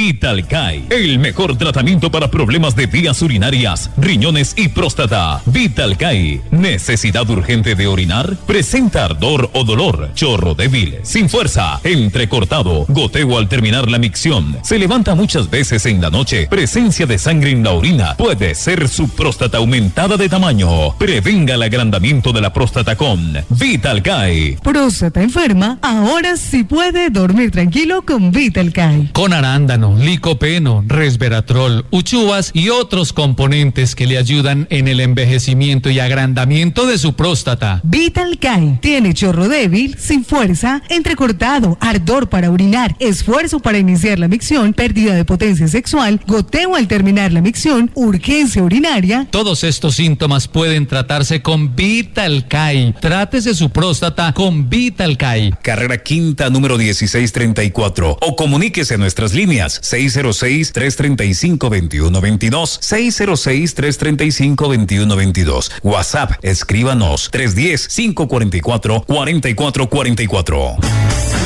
Vitalcay, el mejor tratamiento para problemas de vías urinarias, riñones y próstata. Vitalcay, necesidad urgente de orinar, presenta ardor o dolor, chorro débil, sin fuerza, entrecortado, goteo al terminar la micción, se levanta muchas veces en la noche, presencia de sangre en la orina, puede ser su próstata aumentada de tamaño. Prevenga el agrandamiento de la próstata con Vitalcay. Próstata enferma, ahora sí puede dormir tranquilo con Vitalcay. Con arándano, licopeno, resveratrol, uchuvas y otros componentes que le ayudan en el envejecimiento y agrandamiento de su próstata. Vitalcay tiene chorro débil, sin fuerza, entrecortado, ardor para orinar, esfuerzo para iniciar la micción, pérdida de potencia sexual, goteo al terminar la micción, urgencia urinaria. Todos estos síntomas pueden tratarse con Vitalcay. Trátese su próstata con Vitalcay. Carrera Quinta, número 1634. O comuníquese a nuestras líneas 606-335-2122, 606-335-2122. WhatsApp, escríbanos 310-544-4444.